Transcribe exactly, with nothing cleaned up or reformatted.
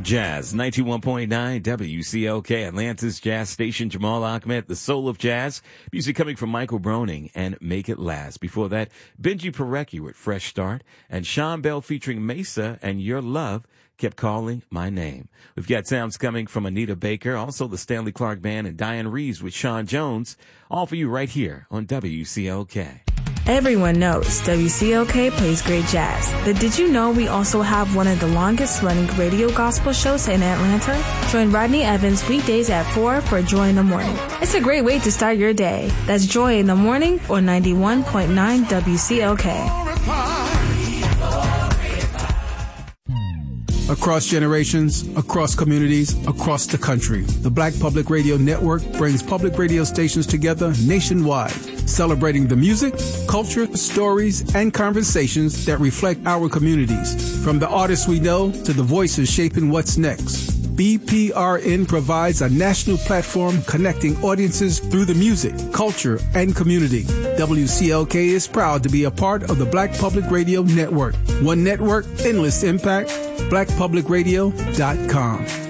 Jazz, ninety-one point nine W C L K, Atlanta's jazz station. Jamal Ahmed, the soul of jazz. Music coming from Michael Broning and Make It Last. Before that, Benji Parecki with Fresh Start, and Sean Bell featuring Mesa and Your Love Kept Calling My Name. We've got sounds coming from Anita Baker, also the Stanley Clark Band, and Diane Reeves with Sean Jones, all for you right here on W C L K. Everyone knows W C L K plays great jazz, but did you know we also have one of the longest running radio gospel shows in Atlanta? Join Rodney Evans weekdays at four for Joy in the Morning. It's a great way to start your day. That's Joy in the Morning on ninety-one point nine W C L K. Across generations, across communities, across the country, the Black Public Radio Network brings public radio stations together nationwide, celebrating the music, culture, stories, and conversations that reflect our communities. From the artists we know to the voices shaping what's next, B P R N provides a national platform connecting audiences through the music, culture, and community. W C L K is proud to be a part of the Black Public Radio Network. One network, endless impact, black public radio dot com.